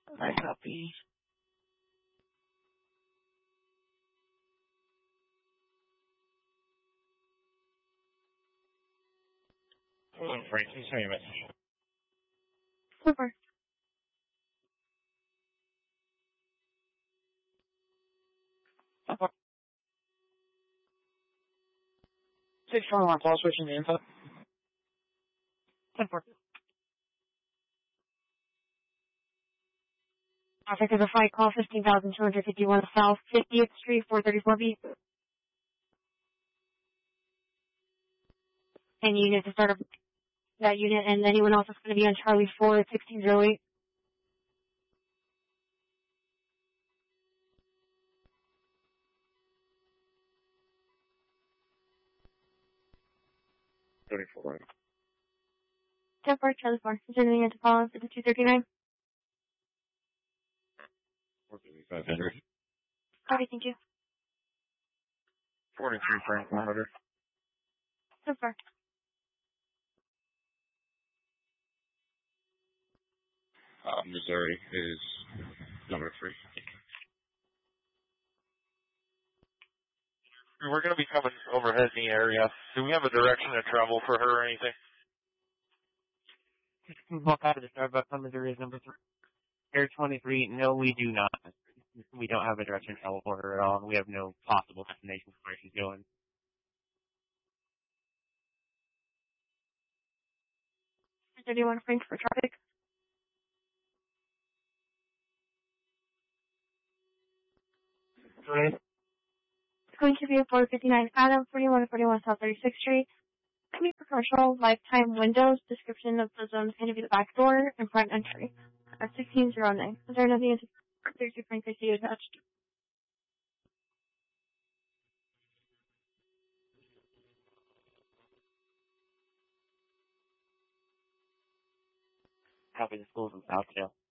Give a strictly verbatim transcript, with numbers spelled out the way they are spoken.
I copy. Hello, Frank. Please send me a message. Super. Okay. Six four one, call switching the info. ten four. Traffic is a flight call fifteen thousand two hundred fifty-one South fiftieth Street, four thirty-four B. And unit to start up that unit, and anyone else that's going to be on Charlie four at sixteen oh eight. thirty-four. ten four, Charlie four. Continuing into call to the two thirty-nine. four fifty-five hundred. Copy, thank you. forty-three, Frank, monitor. ten four. Uh, Missouri is number three. We're going to be coming overhead in the area. Do we have a direction of travel for her or anything? Walk out of the Starbucks on Missouri is number three. Air twenty-three, no, we do not. We don't have a direction of travel for her at all. We have no possible destination where she's going. thirty-one, Frank for traffic. Right. It's going to be a four fifty-nine Adam, forty-one forty-one South thirty-sixth Street. Coming for commercial, lifetime windows, description of the zone is going to be the back door and front entry. At sixteen oh nine. Is there nothing into thirty-two Frank I see attached? Copy, the school's in Southdale.